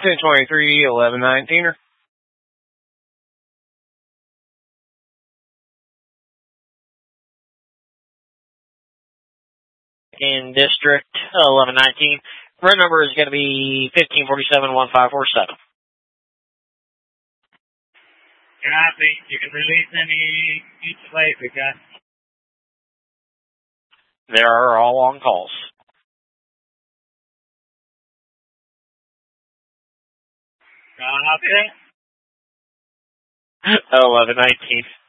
1023, 1119er. In District 1119. Red number is going to be 1547-1547. Copy. You can release any each way, because They are all on calls. Copy. 1119.